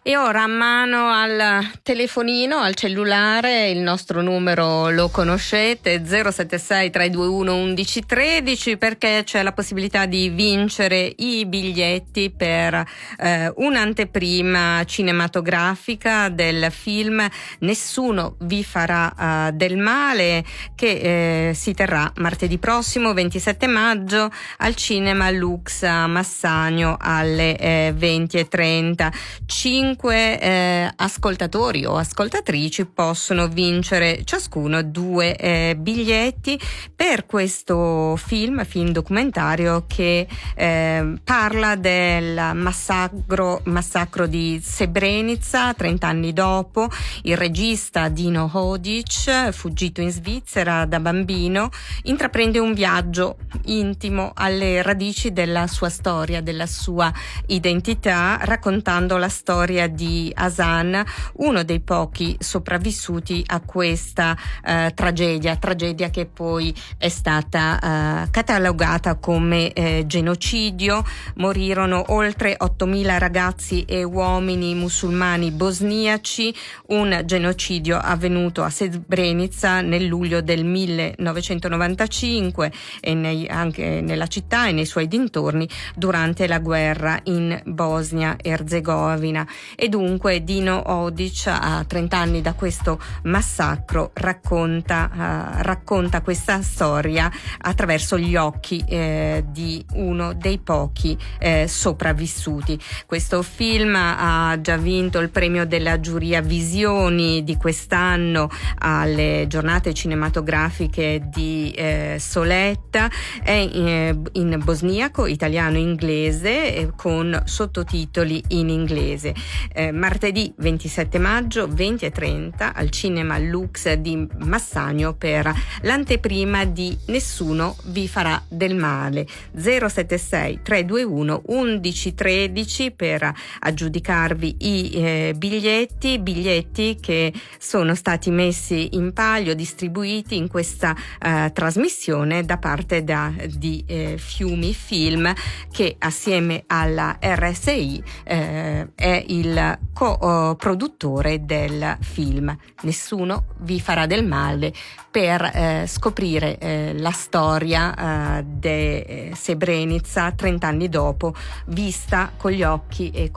E ora a mano al telefonino, al cellulare, il nostro numero lo conoscete, 076 321 1113, perché c'è la possibilità di vincere i biglietti per un'anteprima cinematografica del film Nessuno vi farà del male, che si terrà martedì prossimo 27 maggio al Cinema Lux a Massagno alle 20:30. 5 ascoltatori o ascoltatrici possono vincere ciascuno 2 biglietti per questo film documentario che parla del massacro di Srebrenica 30 anni dopo. Il regista Dino Hodic, fuggito in Svizzera da bambino, intraprende un viaggio intimo alle radici della sua storia, della sua identità, raccontando la storia di Hasan, uno dei pochi sopravvissuti a questa tragedia che poi è stata catalogata come genocidio. Morirono oltre 8.000 ragazzi e uomini musulmani bosniaci, un genocidio avvenuto a Srebrenica nel luglio del 1995 e anche nella città e nei suoi dintorni durante la guerra in Bosnia-Erzegovina. E dunque Dino Hodic, a 30 anni da questo massacro, racconta questa storia attraverso gli occhi di uno dei pochi sopravvissuti. Questo film ha già vinto il premio della giuria Visioni di quest'anno alle giornate cinematografiche di Soletta. È in bosniaco, italiano e inglese, con sottotitoli in inglese. Martedì 27 maggio 20:30 al Cinema Lux di Massagno per l'anteprima di Nessuno vi farà del male. 076 321 1113 per aggiudicarvi i biglietti che sono stati messi in palio, distribuiti in questa trasmissione da parte di Fiumi Film, che assieme alla RSI è il co-produttore del film Nessuno vi farà del male, per scoprire la storia di Srebrenica 30 anni dopo, vista con gli occhi e